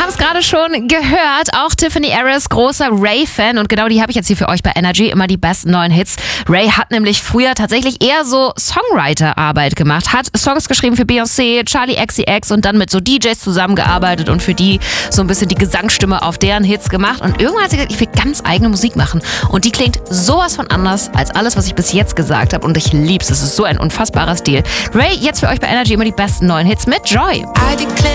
haben es gerade schon gehört, auch Tiffany Harris, großer Ray-Fan, und genau die habe ich jetzt hier für euch bei Energy, immer die besten neuen Hits. Ray hat nämlich früher tatsächlich eher so Songwriter-Arbeit gemacht, hat Songs geschrieben für Beyoncé, Charli XCX und dann mit so DJs zusammengearbeitet und für die so ein bisschen die Gesangsstimme auf deren Hits gemacht, und irgendwann hat sie gesagt, ich will ganz eigene Musik machen, und die klingt sowas von anders als alles, was ich bis jetzt gesagt habe, und ich lieb's, es ist so ein unfassbarer Stil. Ray, jetzt für euch bei Energy immer die besten neuen Hits mit Joy.